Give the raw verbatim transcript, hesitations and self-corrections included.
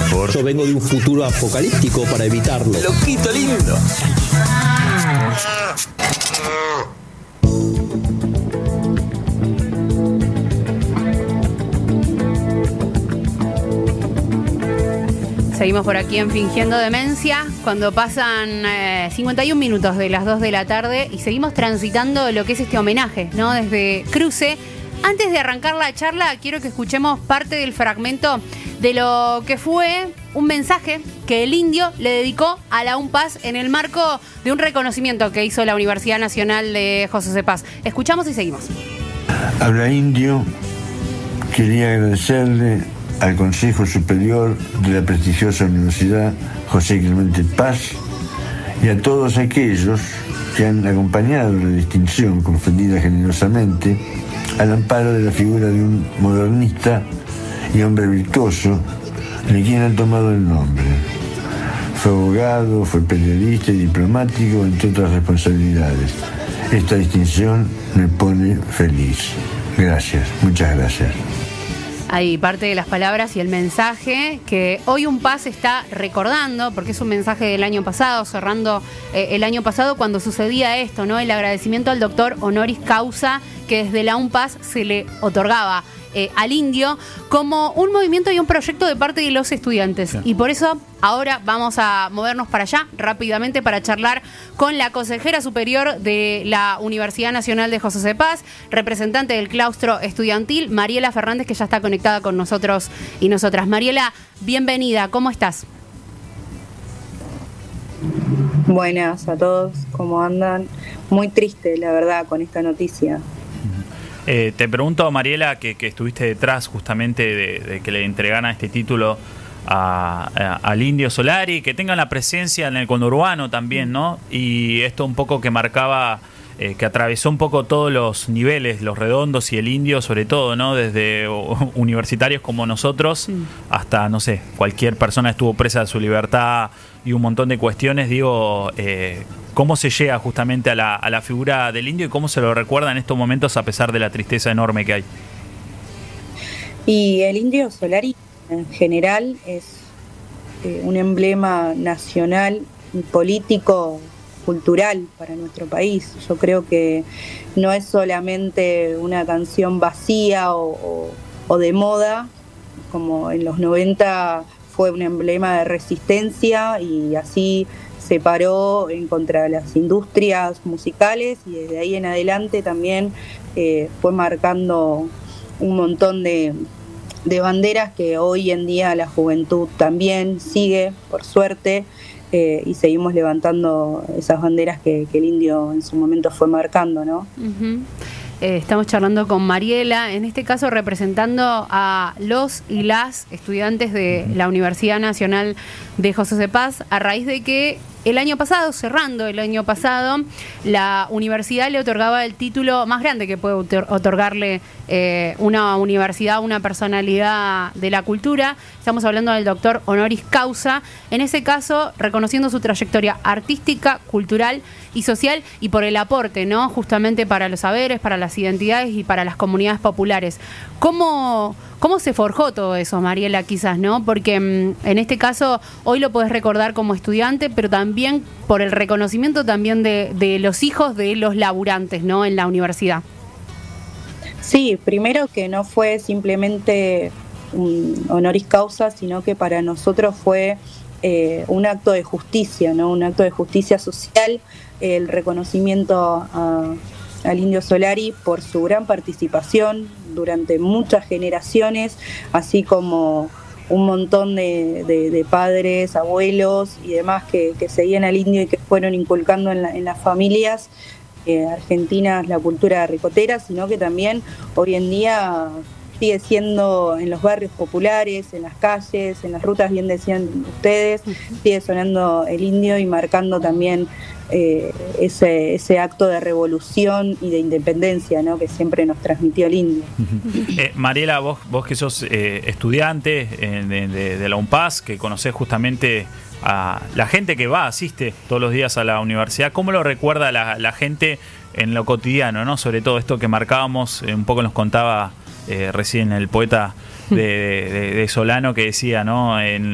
mejor. Yo vengo de un futuro apocalíptico para evitarlo. Loquito lindo. Seguimos por aquí en Fingiendo Demencia, cuando pasan eh, cincuenta y un minutos de las dos de la tarde y seguimos transitando lo que es este homenaje, ¿no? Desde Cruce. Antes de arrancar la charla, quiero que escuchemos parte del fragmento de lo que fue un mensaje que el Indio le dedicó a la UNPAS en el marco de un reconocimiento que hizo la Universidad Nacional de José C. Paz. Escuchamos y seguimos. Habla Indio, quería agradecerle al Consejo Superior de la prestigiosa Universidad José Clemente Paz y a todos aquellos que han acompañado la distinción conferida generosamente al amparo de la figura de un modernista y hombre virtuoso de quien han tomado el nombre. Fue abogado, fue periodista y diplomático, entre otras responsabilidades. Esta distinción me pone feliz. Gracias, muchas gracias. Hay parte de las palabras y el mensaje que hoy UNPAS está recordando, porque es un mensaje del año pasado, cerrando eh, el año pasado cuando sucedía esto, ¿no? El agradecimiento al doctor honoris causa que desde la UNPAS se le otorgaba eh, al Indio como un movimiento y un proyecto de parte de los estudiantes. Sí. Y por eso ahora vamos a movernos para allá rápidamente para charlar con la consejera superior de la Universidad Nacional de José C. Paz, representante del claustro estudiantil, Mariela Fernández, que ya está conectada con nosotros y nosotras. Mariela, bienvenida, ¿cómo estás? Buenas a todos, ¿cómo andan? Muy triste, la verdad, con esta noticia. Eh, te pregunto, Mariela, que, que estuviste detrás justamente de, de que le entregaran este título a, a, al Indio Solari, que tengan la presencia en el conurbano también, ¿no? Y esto un poco que marcaba, eh, que atravesó un poco todos los niveles, los redondos y el Indio sobre todo, ¿no? Desde o, universitarios como nosotros sí. hasta, no sé, cualquier persona estuvo presa de su libertad y un montón de cuestiones. Digo, eh, ¿cómo se llega justamente a la, a la figura del Indio y cómo se lo recuerda en estos momentos a pesar de la tristeza enorme que hay? Y el Indio Solari en general es eh, un emblema nacional, político, cultural para nuestro país. Yo creo que no es solamente una canción vacía o, o, o de moda, como en los noventa fue un emblema de resistencia y así se paró en contra de las industrias musicales y desde ahí en adelante también eh, fue marcando un montón de, de banderas que hoy en día la juventud también sigue, por suerte, eh, y seguimos levantando esas banderas que, que el Indio en su momento fue marcando, ¿no? Uh-huh. Eh, estamos charlando con Mariela, en este caso representando a los y las estudiantes de la Universidad Nacional de José C. Paz, a raíz de que el año pasado, cerrando el año pasado, la universidad le otorgaba el título más grande que puede otorgarle eh, una universidad, una personalidad de la cultura. Estamos hablando del doctor honoris causa, en ese caso reconociendo su trayectoria artística, cultural y social y por el aporte, ¿no? Justamente para los saberes, para las identidades y para las comunidades populares. ¿Cómo, cómo se forjó todo eso, Mariela, quizás, ¿no? Porque mmm, en este caso hoy lo podés recordar como estudiante, pero también por el reconocimiento también de, de los hijos de los laburantes, ¿no? En la universidad. Sí, primero que no fue simplemente un honoris causa, sino que para nosotros fue eh, un acto de justicia, ¿no? Un acto de justicia social, el reconocimiento a, al Indio Solari por su gran participación durante muchas generaciones, así como un montón de, de, de padres, abuelos y demás que, que seguían al Indio y que fueron inculcando en, la, en las familias eh, argentinas la cultura ricotera, sino que también hoy en día sigue siendo en los barrios populares, en las calles, en las rutas, bien decían ustedes, sigue sonando el Indio y marcando también eh, ese, ese acto de revolución y de independencia, ¿no? Que siempre nos transmitió el Indio. Eh, Mariela, vos, vos que sos eh, estudiante eh, de, de, de la UNPAS, que conocés justamente a la gente que va, asiste todos los días a la universidad, ¿cómo lo recuerda la, la gente en lo cotidiano, ¿no? Sobre todo esto que marcábamos, eh, un poco nos contaba eh, recién el poeta de, de, de Solano, que decía, ¿no? En